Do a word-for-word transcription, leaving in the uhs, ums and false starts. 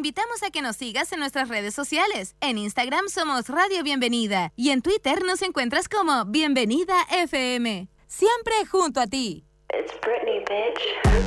invitamos a que nos sigas en nuestras redes sociales. En Instagram somos Radio Bienvenida y en Twitter nos encuentras como Bienvenida F M. Siempre junto a ti. It's Britney, bitch.